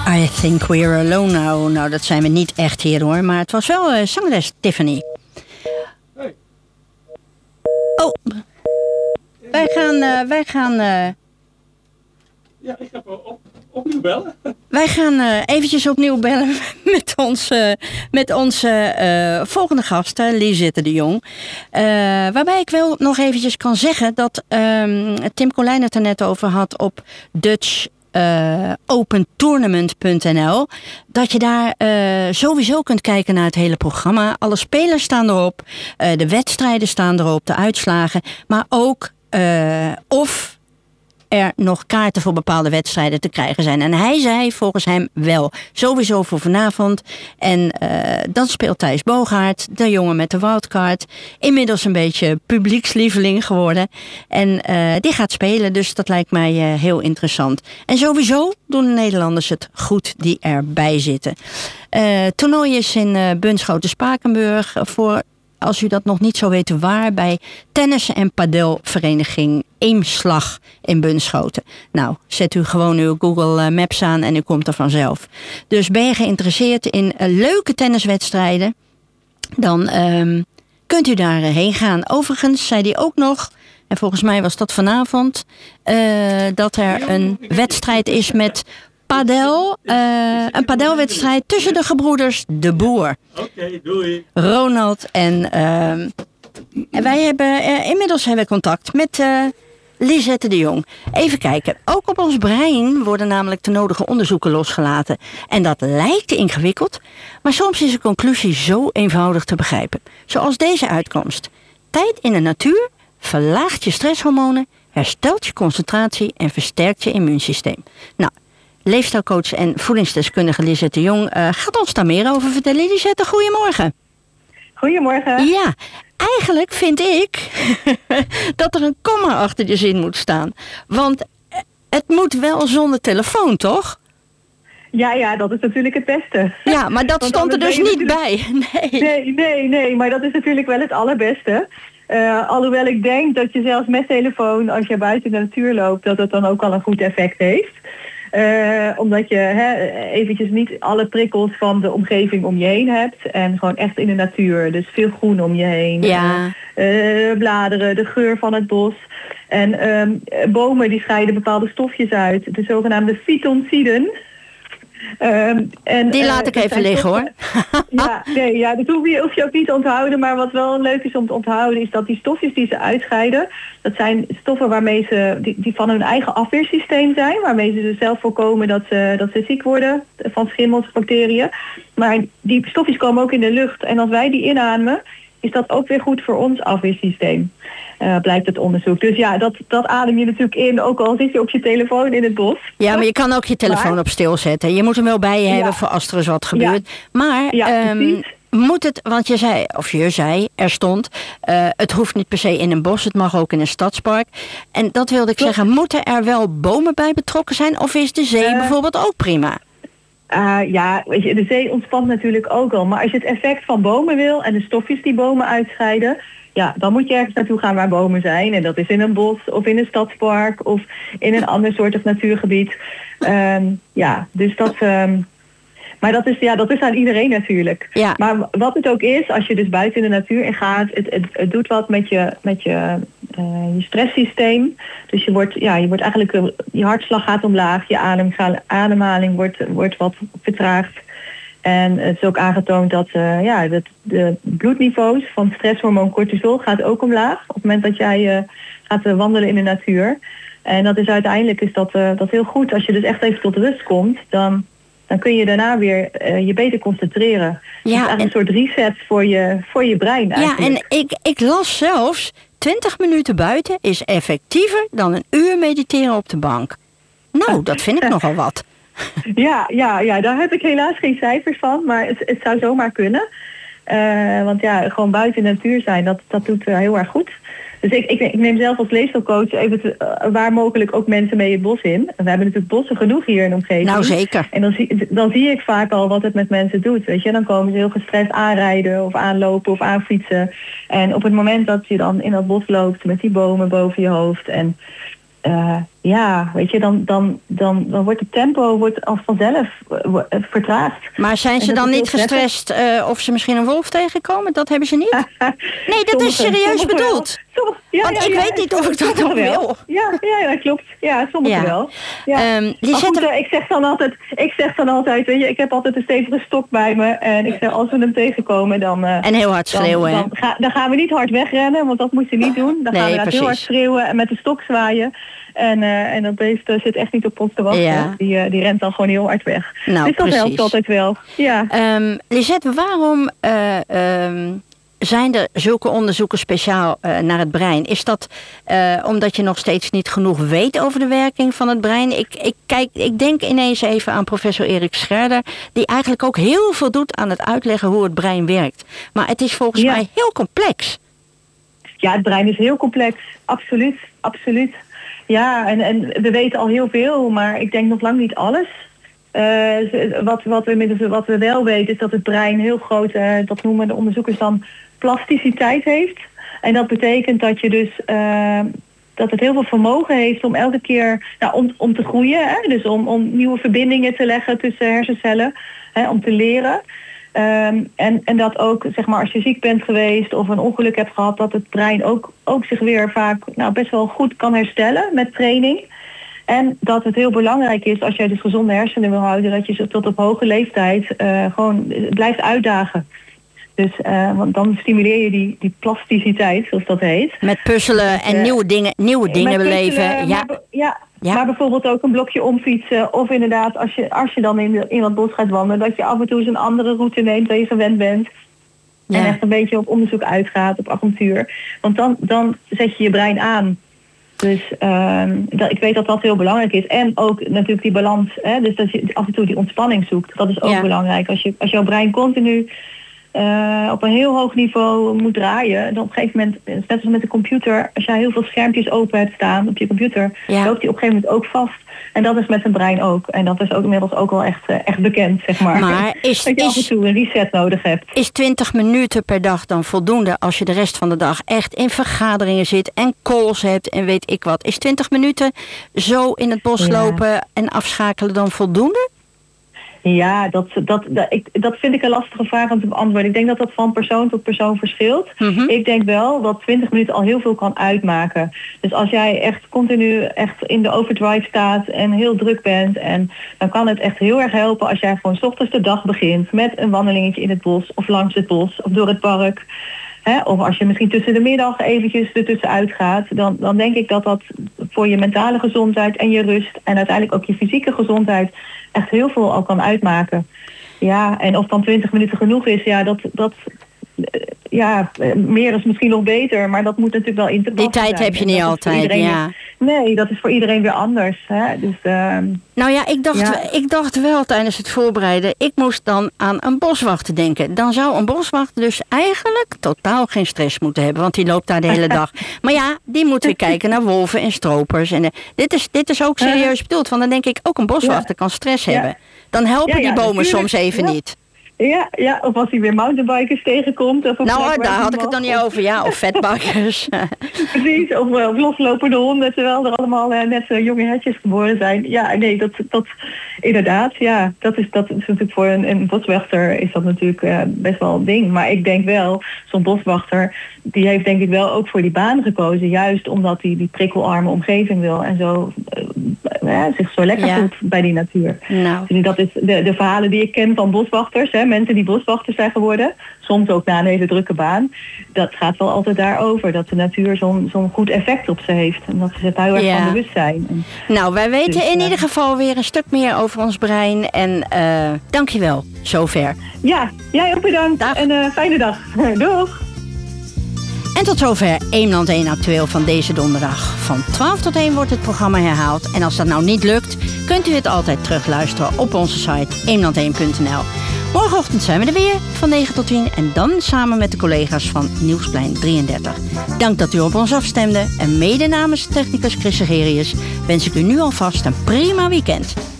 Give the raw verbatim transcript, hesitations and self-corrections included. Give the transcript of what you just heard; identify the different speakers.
Speaker 1: I think we're alone now. Nou, dat zijn we niet echt hier hoor. Maar het was wel uh, zangeres Tiffany.
Speaker 2: Hey.
Speaker 1: Oh. Wij gaan... Uh, wij gaan uh,
Speaker 2: ja, ik ga op, opnieuw bellen.
Speaker 1: Wij gaan uh, eventjes opnieuw bellen met onze, met onze uh, volgende gast, uh, Lisette de Jong. Uh, waarbij ik wel nog eventjes kan zeggen dat um, Tim Colijn het er net over had op Dutch uh, Open Tournament punt n l. Dat je daar uh, sowieso kunt kijken naar het hele programma. Alle spelers staan erop, uh, de wedstrijden staan erop, de uitslagen. Maar ook uh, of er nog kaarten voor bepaalde wedstrijden te krijgen zijn. En hij zei volgens hem wel. Sowieso voor vanavond. En uh, dan speelt Thijs Bogaert, de jongen met de wildcard. Inmiddels een beetje publiekslieveling geworden. En uh, die gaat spelen, dus dat lijkt mij uh, heel interessant. En sowieso doen de Nederlanders het goed die erbij zitten. Uh, toernooi is in uh, Bunschoten-Spakenburg voor... Als u dat nog niet zou weten waar, bij tennis- en padelvereniging Eemslag in Bunschoten. Nou, zet u gewoon uw Google Maps aan en u komt er vanzelf. Dus ben je geïnteresseerd in uh, leuke tenniswedstrijden, dan um, kunt u daarheen gaan. Overigens zei hij ook nog, en volgens mij was dat vanavond, uh, dat er een wedstrijd is met padel, uh, een padelwedstrijd tussen de gebroeders De Boer.
Speaker 2: Oké, okay, doei.
Speaker 1: Ronald en, uh, en wij hebben uh, inmiddels hebben we contact met uh, Lisette de Jong. Even kijken. Ook op ons brein worden namelijk de nodige onderzoeken losgelaten. En dat lijkt ingewikkeld, maar soms is de conclusie zo eenvoudig te begrijpen. Zoals deze uitkomst. Tijd in de natuur verlaagt je stresshormonen, herstelt je concentratie en versterkt je immuunsysteem. Nou, leefstijlcoach en voedingsdeskundige Lisette de Jong uh, gaat ons daar meer over vertellen. Lisette, goedemorgen.
Speaker 3: Goedemorgen.
Speaker 1: Ja, eigenlijk vind ik dat er een komma achter je zin moet staan. Want het moet wel zonder telefoon, toch?
Speaker 3: Ja, ja, dat is natuurlijk het beste.
Speaker 1: Ja, maar dat
Speaker 3: Want
Speaker 1: stond er dus niet
Speaker 3: natuurlijk...
Speaker 1: bij. Nee.
Speaker 3: nee, nee, nee, maar dat is natuurlijk wel het allerbeste. Uh, alhoewel ik denk dat je zelfs met telefoon, als je buiten in de natuur loopt, dat het dan ook al een goed effect heeft. Uh, omdat je he, eventjes niet alle prikkels van de omgeving om je heen hebt. En gewoon echt in de natuur. Dus veel groen om je heen.
Speaker 1: Ja.
Speaker 3: Uh, bladeren, de geur van het bos. En um, bomen die scheiden bepaalde stofjes uit. De zogenaamde fytonciden. Um, en,
Speaker 1: die laat uh, ik even liggen hoor.
Speaker 3: Ja, nee, ja, dat hoef je, hoef je ook niet te onthouden. Maar wat wel leuk is om te onthouden is dat die stofjes die ze uitscheiden, dat zijn stoffen waarmee ze, die, die van hun eigen afweersysteem zijn. Waarmee ze zelf voorkomen dat ze, dat ze ziek worden van schimmels, bacteriën. Maar die stofjes komen ook in de lucht. En als wij die inademen, is dat ook weer goed voor ons afweersysteem. Uh, blijkt het onderzoek. Dus ja, dat, dat adem je natuurlijk in, ook al zit je op je telefoon in het bos.
Speaker 1: Ja, maar je kan ook je telefoon maar, op stil zetten. Je moet hem wel bij je ja. hebben voor als er eens wat gebeurt. Ja. Maar ja, um, moet het, want je zei, of je zei, er stond, uh, het hoeft niet per se in een bos, het mag ook in een stadspark. En dat wilde ik Klopt. zeggen, moeten er wel bomen bij betrokken zijn? Of is de zee uh, bijvoorbeeld ook prima?
Speaker 3: Uh, ja, weet je, de zee ontspant natuurlijk ook al. Maar als je het effect van bomen wil en de stofjes die bomen uitscheiden, ja, dan moet je ergens naartoe gaan waar bomen zijn. En dat is in een bos of in een stadspark of in een ander soort of natuurgebied. Um, ja, dus dat... Um, maar dat is, ja, dat is aan iedereen natuurlijk. Ja. Maar wat het ook is, als je dus buiten in de natuur in gaat, het, het, het doet wat met je, met je, uh, je stresssysteem. Dus je wordt, ja, je wordt eigenlijk, je hartslag gaat omlaag, je adem, ademhaling wordt, wordt wat vertraagd. En het is ook aangetoond dat, uh, ja, dat de bloedniveaus van stresshormoon cortisol gaat ook omlaag. Op het moment dat jij uh, gaat uh, wandelen in de natuur. En dat is uiteindelijk is dat, uh, dat heel goed. Als je dus echt even tot rust komt, dan... dan kun je daarna weer uh, je beter concentreren. Ja, het is eigenlijk en... een soort reset voor je, voor je brein eigenlijk.
Speaker 1: Ja, en ik, ik las zelfs, twintig minuten buiten is effectiever dan een uur mediteren op de bank. Nou, dat vind ik nogal wat.
Speaker 3: Ja, ja, ja, daar heb ik helaas geen cijfers van, maar het, het zou zomaar kunnen. Uh, want ja, gewoon buiten in de natuur zijn, dat, dat doet uh, heel erg goed. Dus ik, ik, ik neem zelf als leefstijlcoach even te, uh, waar mogelijk ook mensen mee het bos in. En we hebben natuurlijk bossen genoeg hier in de omgeving.
Speaker 1: Nou zeker.
Speaker 3: En dan zie, dan zie ik vaak al wat het met mensen doet. Weet je, dan komen ze heel gestrest aanrijden of aanlopen of aanfietsen. En op het moment dat je dan in dat bos loopt met die bomen boven je hoofd en uh, ja, weet je, dan, dan, dan, dan wordt het tempo wordt als vanzelf uh, vertraagd.
Speaker 1: Maar zijn ze dan niet gestrest uh, of ze misschien een wolf tegenkomen? Dat hebben ze niet? Nee, dat sommige, is serieus bedoeld. Sommige, ja, Want ja, ik ja, weet niet of ik dat nog wil.
Speaker 3: Ja, ja, dat klopt. Ja, sommigen ja. wel. Ja. Um, goed, er... ik, zeg dan altijd, ik zeg dan altijd, weet je, ik heb altijd een stevige stok bij me. En ik zeg, als we hem tegenkomen, dan... Uh,
Speaker 1: en heel hard schreeuwen,
Speaker 3: dan, dan, ga, dan gaan we niet hard wegrennen, want dat moet je niet doen. Dan nee, gaan we heel hard schreeuwen en met de stok zwaaien. En, uh, en dat beest uh, zit echt niet op ons te wachten. Ja. Die, uh, die rent dan gewoon heel hard weg.
Speaker 1: Nou,
Speaker 3: dus dat
Speaker 1: precies.
Speaker 3: helpt altijd wel. Ja.
Speaker 1: Um, Lisette, waarom uh, um, zijn er zulke onderzoeken speciaal uh, naar het brein? Is dat uh, omdat je nog steeds niet genoeg weet over de werking van het brein? Ik, ik, kijk, ik denk ineens even aan professor Erik Scherder, die eigenlijk ook heel veel doet aan het uitleggen hoe het brein werkt. Maar het is volgens ja. mij heel complex.
Speaker 3: Ja, het brein is heel complex. Absoluut, absoluut. Ja, en, en we weten al heel veel, maar ik denk nog lang niet alles. Uh, wat, wat, we, wat we wel weten is dat het brein heel groot, uh, dat noemen de onderzoekers dan, plasticiteit heeft. En dat betekent dat je dus uh, dat het heel veel vermogen heeft om elke keer nou, om, om te groeien. Hè? Dus om, om nieuwe verbindingen te leggen tussen hersencellen, hè, om te leren. Um, en, en dat ook, zeg maar, als je ziek bent geweest of een ongeluk hebt gehad, dat het brein ook, ook zich weer vaak nou, best wel goed kan herstellen met training. En dat het heel belangrijk is, als jij dus gezonde hersenen wil houden, dat je ze tot op hoge leeftijd uh, gewoon blijft uitdagen. Dus uh, want dan stimuleer je die, die plasticiteit, zoals dat heet.
Speaker 1: Met puzzelen dus, uh, en nieuwe dingen, nieuwe dingen beleven. Ja.
Speaker 3: Maar, ja. Ja. Maar bijvoorbeeld ook een blokje omfietsen. Of inderdaad, als je, als je dan in, in wat bos gaat wandelen, dat je af en toe eens een andere route neemt dan je gewend bent. Ja. En echt een beetje op onderzoek uitgaat, op avontuur. Want dan, dan zet je je brein aan. Dus uh, dat, ik weet dat dat heel belangrijk is. En ook natuurlijk die balans. Hè? Dus dat je af en toe die ontspanning zoekt. Dat is ook ja. belangrijk. Als, je, als jouw brein continu uh, op een heel hoog niveau moet draaien. Dan op een gegeven moment, net als met de computer. Als jij heel veel schermpjes open hebt staan op je computer. Ja. loopt die op een gegeven moment ook vast. En dat is met een brein ook. En dat is ook inmiddels ook wel echt, uh, echt bekend, zeg maar.
Speaker 1: Maar is,
Speaker 3: dat je
Speaker 1: is,
Speaker 3: af en toe een reset nodig hebt.
Speaker 1: Is twintig minuten per dag dan voldoende als je de rest van de dag echt in vergaderingen zit en calls hebt en weet ik wat? Is twintig minuten zo in het bos ja. lopen en afschakelen dan voldoende?
Speaker 3: Ja, dat, dat, dat, ik, dat vind ik een lastige vraag om te beantwoorden. Ik denk dat dat van persoon tot persoon verschilt. Mm-hmm. Ik denk wel dat twintig minuten al heel veel kan uitmaken. Dus als jij echt continu echt in de overdrive staat en heel druk bent, en dan kan het echt heel erg helpen als jij gewoon 's ochtends de dag begint met een wandelingetje in het bos of langs het bos of door het park. Hè, of als je misschien tussen de middag eventjes ertussenuit gaat, dan, dan denk ik dat dat voor je mentale gezondheid en je rust en uiteindelijk ook je fysieke gezondheid echt heel veel al kan uitmaken. Ja, en of dan twintig minuten genoeg is, ja, dat, dat ja, meer is misschien nog beter, maar dat moet natuurlijk wel in te passen.
Speaker 1: Die tijd
Speaker 3: zijn.
Speaker 1: heb je niet altijd, ja.
Speaker 3: Nee, dat is voor iedereen weer anders. Hè? Dus, uh,
Speaker 1: nou ja, ik dacht, ja. ik dacht wel tijdens het voorbereiden, ik moest dan aan een boswachter denken. Dan zou een boswachter dus eigenlijk totaal geen stress moeten hebben, want die loopt daar de hele dag. Maar ja, die moet weer kijken naar wolven en stropers. En, uh, dit, is, dit is ook serieus bedoeld, want dan denk ik, ook een boswachter ja. kan stress ja. hebben. Dan helpen ja, ja, die bomen natuurlijk. soms even ja. niet.
Speaker 3: Ja, ja, of als hij weer mountainbikers tegenkomt. Of
Speaker 1: nou, daar had ik het dan niet over, ja. Of vetbikers.
Speaker 3: Precies, of, of loslopende honden, terwijl er allemaal uh, net uh, jonge hertjes geboren zijn. Ja, nee, dat, dat inderdaad, ja. Dat is, dat is natuurlijk voor een, een boswachter is dat natuurlijk uh, best wel een ding. Maar ik denk wel, zo'n boswachter, die heeft denk ik wel ook voor die baan gekozen. Juist omdat hij die prikkelarme omgeving wil en zo uh, ja, zich zo lekker ja. voelt bij die natuur.
Speaker 1: Nou.
Speaker 3: Dus dat is de, de verhalen die ik ken van boswachters, hè, mensen die boswachters zijn geworden, soms ook na een hele drukke baan, dat gaat wel altijd daarover, dat de natuur zo'n zo'n goed effect op ze heeft. En dat ze het heel erg ja. van bewust zijn. En
Speaker 1: nou, wij weten dus, in uh, ieder geval weer een stuk meer over ons brein. En uh, dankjewel, zover.
Speaker 3: Ja, jij ook bedankt. Dag. En uh, fijne dag. Doeg!
Speaker 1: En tot zover Eemland één Actueel van deze donderdag. Van twaalf tot één wordt het programma herhaald. En als dat nou niet lukt, kunt u het altijd terugluisteren op onze site eemland één punt n l. Morgenochtend zijn we er weer van negen tot tien. En dan samen met de collega's van Nieuwsplein drieëndertig. Dank dat u op ons afstemde. En mede namens technicus Chris Segerius wens ik u nu alvast een prima weekend.